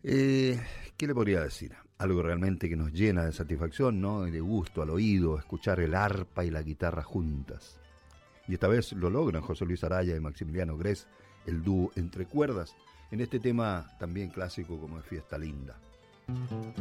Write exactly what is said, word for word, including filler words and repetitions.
Eh, ¿Qué le podría decir? Algo realmente que nos llena de satisfacción, ¿no? Y de gusto al oído, escuchar el arpa y la guitarra juntas. Y esta vez lo logran José Luis Araya y Maximiliano Gres, el dúo Entre Cuerdas, en este tema también clásico como es Fiesta Linda.